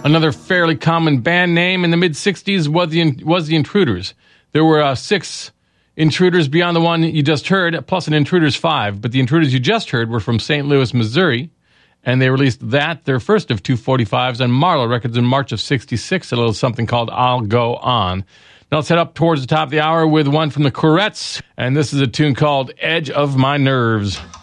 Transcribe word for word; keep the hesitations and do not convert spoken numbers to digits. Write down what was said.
Another fairly common band name in the mid-sixties was the, was the Intruders. There were uh, six Intruders beyond the one you just heard, plus an Intruders five. But the Intruders you just heard were from Saint Louis, Missouri, and they released that, their first of two forty-fives, on Marlowe Records in March of sixty-six, a little something called I'll Go On. Now let's head up towards the top of the hour with one from the Courettes, and this is a tune called Edge of My Nerves.